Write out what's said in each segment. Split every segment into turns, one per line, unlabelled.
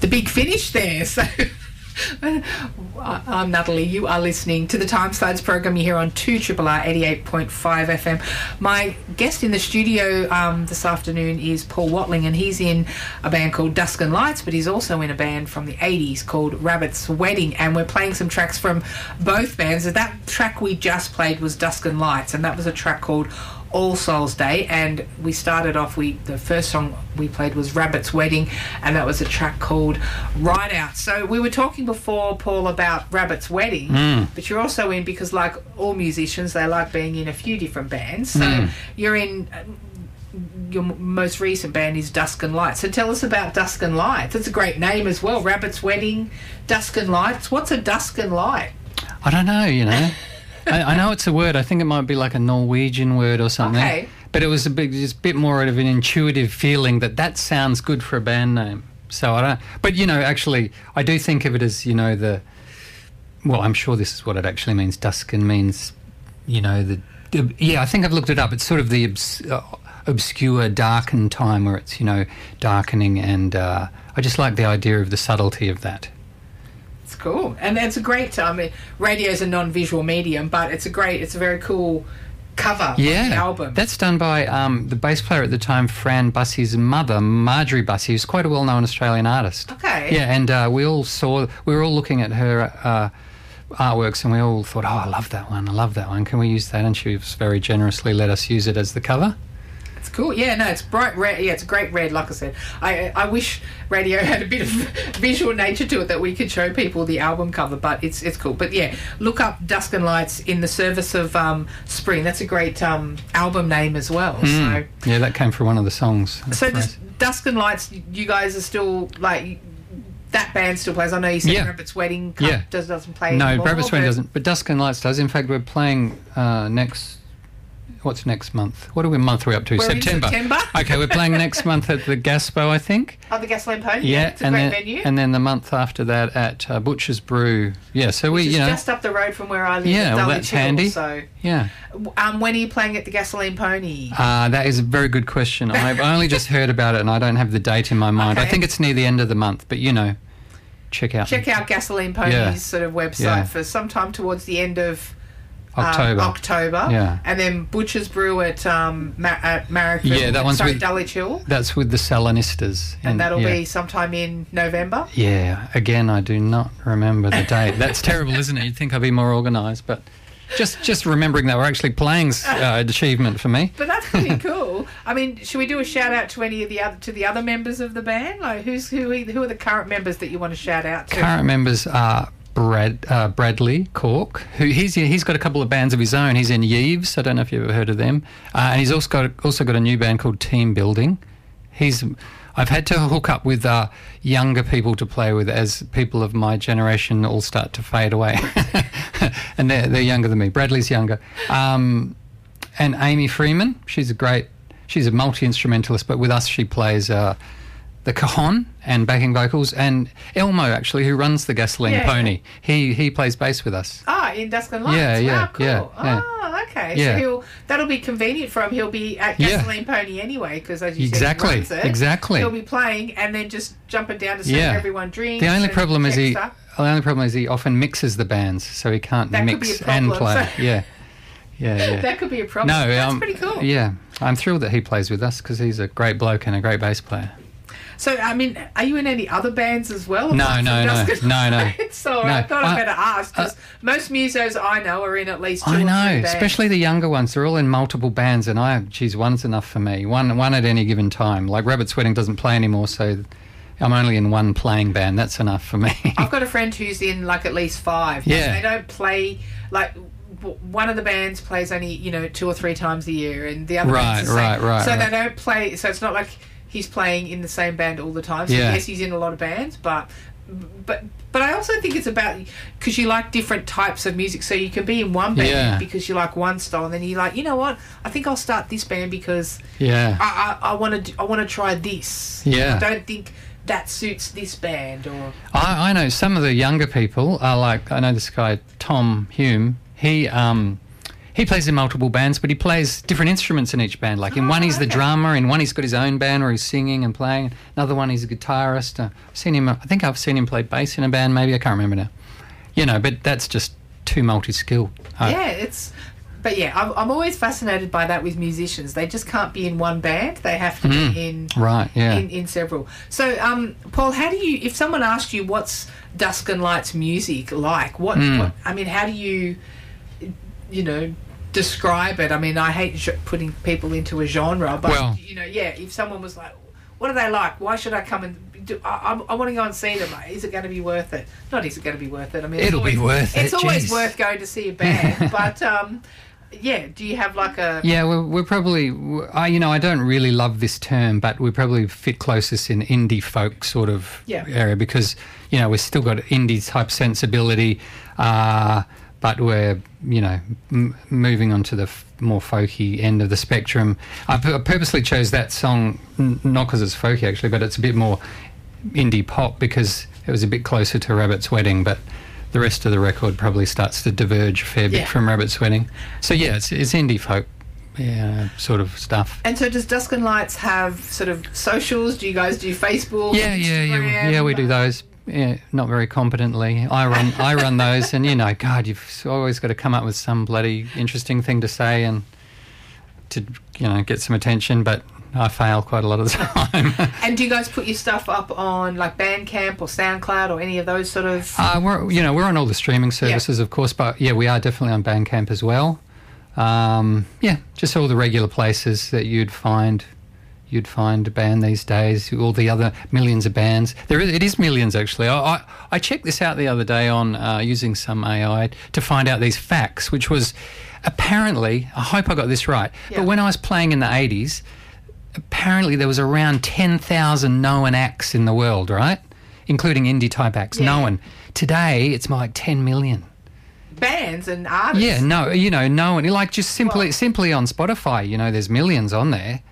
the big finish there. So I'm Natalie. You are listening to the Time Slides program. You're here on 2RRR 88.5 FM. My guest in the studio this afternoon is Paul Watling, and he's in a band called Dusk and Lights, but he's also in a band from the 80s called Rabbit's Wedding, and we're playing some tracks from both bands. That track we just played was Dusk and Lights, and that was a track called All Souls Day, and we started off, the first song we played was Rabbit's Wedding, and that was a track called Ride Out. So we were talking before, Paul, about Rabbit's Wedding, but you're also in, because like all musicians, they like being in a few different bands. So you're in, your most recent band is Dusk and Lights. So tell us about Dusk and Lights. It's a great name as well, Rabbit's Wedding, Dusk and Lights. What's a Dusk and Light?
I don't know, I know it's a word. I think it might be like a Norwegian word or something. Okay. But it was just a bit more of an intuitive feeling that sounds good for a band name. So I don't... But, actually, I do think of it as, well, I'm sure this is what it actually means. Duskin means, I think I've looked it up. It's sort of the obscure, darkened time where it's, darkening, and I just like the idea of the subtlety of that.
Cool. And it's a great radio is a non-visual medium, but it's a very cool cover of the album.
That's done by the bass player at the time, Fran Bussey's mother, Marjorie Bussey, who's quite a well-known Australian artist.
Okay.
Yeah, and we were all looking at her artworks, and we all thought, I love that one, can we use that? And she was very generously let us use it as the cover.
It's cool. Yeah, no, it's bright red. Yeah, it's a great red, like I said. I wish radio had a bit of visual nature to it that we could show people the album cover, but it's cool. But yeah, look up Dusk and Lights in the Service of Spring. That's a great album name as well. So
yeah, that came from one of the songs.
So Dusk and Lights, you guys are still like... That band still plays. I know you said Rabbit's Wedding doesn't play anymore.
No, Rabbit's Wedding doesn't, but Dusk and Lights does. In fact, we're playing what's next month? What month are we up to?
We're
September.
In September.
Okay, we're playing next month at the Gaspo, I think.
Oh, the Gasoline Pony?
Yeah,
it's a great venue.
And then the month after that at Butcher's Brew. Yeah, so
Which is just up the road from where I live.
Yeah, well, that's handy.
So,
yeah.
When are you playing at the Gasoline Pony?
That is a very good question. I've only just heard about it, and I don't have the date in my mind. Okay. I think it's near the end of the month, but check out
Gasoline Pony's sort of website for sometime towards the end of October.
Yeah.
And then Butcher's Brew at Marrickville.
Yeah, that one's with
Dulwich Hill.
That's with the Salonistas.
And that'll be sometime in November.
Yeah. Again, I do not remember the date. That's terrible, isn't it? You'd think I'd be more organised, but just remembering that we're actually playing an achievement for me.
But that's pretty cool. I mean, should we do a shout out to any of the other members of the band? Like who are the current members that you want to shout out to?
Current members are Bradley Cork, who he's got a couple of bands of his own. He's in Yeeves. I don't know if you've ever heard of them. And he's also got a new band called Team Building. I've had to hook up with younger people to play with as people of my generation all start to fade away. And they're younger than me. Bradley's younger. And Amy Freeman, she's a multi-instrumentalist, but with us she plays the cajon and backing vocals, and Elmo, actually, who runs the Gasoline Pony. He plays bass with us.
In Dusk and Lights. Cool.
Yeah.
Oh, okay.
Yeah.
So that'll be convenient for him. He'll be at Gasoline Pony anyway, because as you said, he runs it.
Exactly.
He'll be playing and then just jumping down to serve everyone drinks.
The only problem is he often mixes the bands, so he can't mix and play. Yeah.
That could be a problem.
No,
that's pretty cool.
Yeah, I'm thrilled that he plays with us because he's a great bloke and a great bass player.
So, I mean, are you in any other bands as well?
No.
So I thought I'd better ask, because most musos I know are in at least two or three bands.
Especially the younger ones. They're all in multiple bands, and one's enough for me. One at any given time. Like Rabbit's Wedding doesn't play anymore, so I'm only in one playing band. That's enough for me.
I've got a friend who's in like at least five.
Yeah.
They don't play, like... One of the bands plays only, 2 or 3 times a year, and the other band's the same.
Right.
So they don't play... So it's not like he's playing in the same band all the time. So yes, he's in a lot of bands, but I also think it's about... Because you like different types of music, so you can be in one band because you like one style, and then you're like, you know what? I think I'll start this band because I want to try this.
Yeah.
I don't think that suits this band. Or
I know some of the younger people are like... I know this guy, Tom Hume. he plays in multiple bands, but he plays different instruments in each band. Like in one he's the drummer, in one he's got his own band where he's singing and playing. Another one he's a guitarist. I think I've seen him play bass in a band. Maybe I can't remember now. You know, but that's just too multi-skilled.
But yeah, I'm always fascinated by that with musicians. They just can't be in one band. They have to be in several. So, Paul, how do you, if someone asked you what's Dusk and Light's music like, how do you, describe it? I mean, I hate putting people into a genre, but, if someone was like, what are they like? Why should I come and I want to go and see them. Is it going to be worth it? Not is it going to be worth it. I mean,
it'll be worth it.
It's always worth going to see a band, but... do you have like a...
Yeah, we're probably... I don't really love this term, but we probably fit closest in indie folk sort of area because, we've still got indie-type sensibility, but we're, moving on to the more folky end of the spectrum. I purposely chose that song, not because it's folky actually, but it's a bit more indie pop because it was a bit closer to Rabbit's Wedding, but... The rest of the record probably starts to diverge a fair bit from Rabbit's Wedding. So, it's indie folk sort of stuff.
And so does Dusk and Lights have sort of socials? Do you guys do Facebook?
Yeah, we do those. Yeah, not very competently. I run those and, God, you've always got to come up with some bloody interesting thing to say and to, get some attention, but... I fail quite a lot of the time.
And do you guys put your stuff up on like Bandcamp or SoundCloud or any of those sort of?
We're on all the streaming services, of course, but we are definitely on Bandcamp as well. Just all the regular places that you'd find a band these days. All the other millions of bands. It is millions actually. I checked this out the other day on using some AI to find out these facts, which was apparently. I hope I got this right. But when I was playing in the 80s. Apparently there was around 10,000 known acts in the world, right? Including indie-type acts, known. Today, it's more like 10 million.
Bands and artists?
Yeah, known. Like just simply on Spotify, there's millions on there.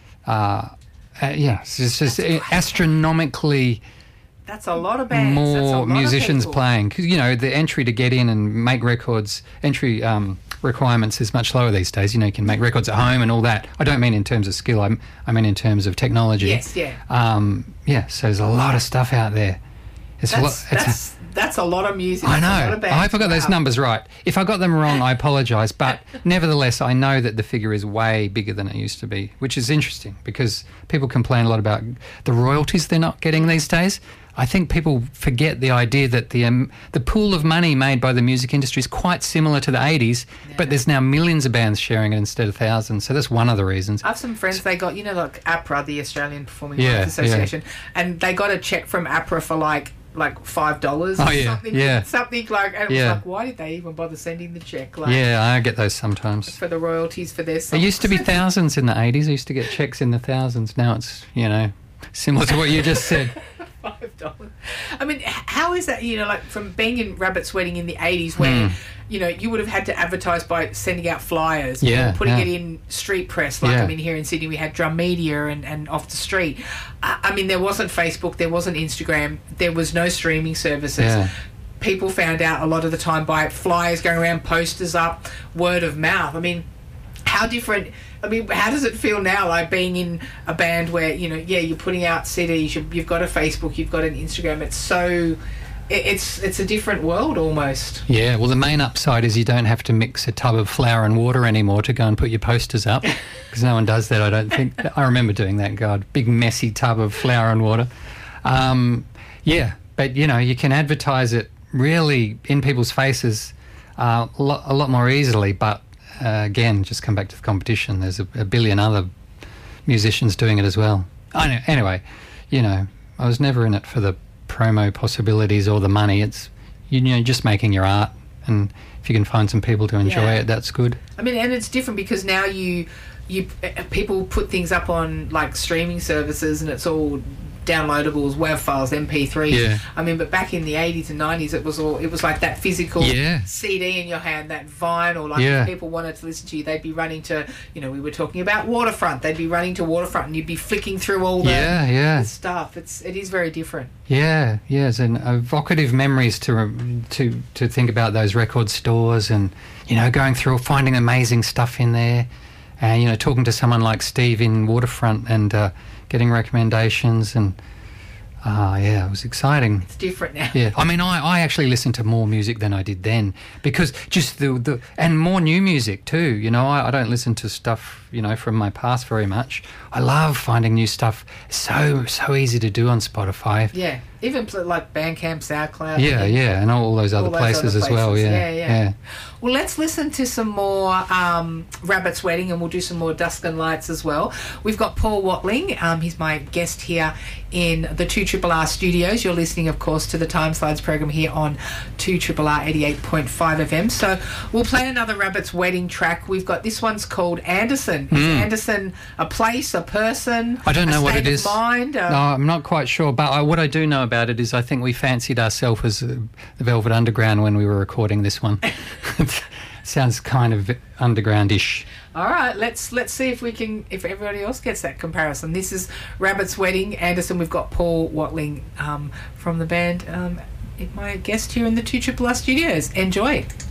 It's just astronomically...
That's a lot of bands.
More musicians playing. Because, the entry to get in and make records, requirements is much lower these days. You can make records at home and all that. I don't mean in terms of skill. I mean in terms of technology.
Yes, yeah.
So there's a lot of stuff out there.
That's a lot of music.
I know.
A lot of bands.
I hope I got those numbers right. If I got them wrong, I apologise. But nevertheless, I know that the figure is way bigger than it used to be, which is interesting because people complain a lot about the royalties they're not getting these days. I think people forget the idea that the pool of money made by the music industry is quite similar to the 80s, but there's now millions of bands sharing it instead of thousands. So that's one of the reasons.
I have some friends, they got, like APRA, the Australian Performing Arts Association, and they got a check from APRA for like $5 or something like, and it was like, why did they even bother sending the check?
I get those sometimes.
For the royalties for their songs.
It used to be thousands in the 80s. I used to get checks in the thousands. Now it's, similar to what you just said.
$5. I mean, how is that, like from being in Rabbit's Wedding in the 80s where, you would have had to advertise by sending out flyers, putting it in street press, I mean, here in Sydney we had Drum Media and Off the Street. I mean, there wasn't Facebook, there wasn't Instagram, there was no streaming services. Yeah. People found out a lot of the time by flyers going around, posters up, word of mouth. I mean, how different... I mean, how does it feel now, like being in a band where, you're putting out CDs, you've got a Facebook, you've got an Instagram. It's so... It's a different world almost.
Yeah, well, the main upside is you don't have to mix a tub of flour and water anymore to go and put your posters up, because no one does that, I don't think. I remember doing that, God, big messy tub of flour and water. But, you can advertise it really in people's faces a lot more easily, but again, just come back to the competition. There's a billion other musicians doing it as well. Anyway, I was never in it for the promo possibilities or the money. It's just making your art, and if you can find some people to enjoy it, that's good.
I mean, and it's different because now you people put things up on like streaming services and it's all downloadables, WAV files, MP3s.
Yeah.
I mean, but back in the 80s and 90s, it was like that physical CD in your hand, that vinyl. Like if people wanted to listen to you, they'd be running to, we were talking about Waterfront. They'd be running to Waterfront, and you'd be flicking through all the stuff. It is very different.
Yeah, yes, and evocative memories to think about those record stores and going through finding amazing stuff in there, and talking to someone like Steve in Waterfront and getting recommendations and. It was exciting.
It's different now.
Yeah, I mean, I actually listen to more music than I did then because just and more new music too. I don't listen to stuff from my past very much. I love finding new stuff. So easy to do on Spotify.
Yeah, even like Bandcamp, SoundCloud.
Yeah, and all those other places as well. Yeah.
Well, let's listen to some more Rabbit's Wedding, and we'll do some more Dusk and Lights as well. We've got Paul Watling. He's my guest here in the 2RRR studios. You're listening, of course, to the Time Slides program here on 2RRR 88.5 FM. So we'll play another Rabbit's Wedding track. We've got this one's called Anderson. Is Anderson a place, a person?
I don't know what it is.
Mind?
No, I'm not quite sure. But what I do know about it is I think we fancied ourselves as the Velvet Underground when we were recording this one. Sounds kind of undergroundish.
All right, let's see if everybody else gets that comparison. This is Rabbit's Wedding, Anderson. We've got Paul Watling from the band. My guest here in the 2RRR studios. Enjoy.